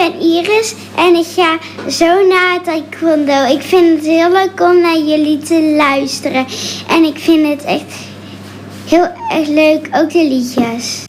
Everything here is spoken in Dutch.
ben Iris en ik ga zo naar taekwondo. Ik vind het heel leuk om naar jullie te luisteren. En ik vind het echt heel erg leuk, ook de liedjes.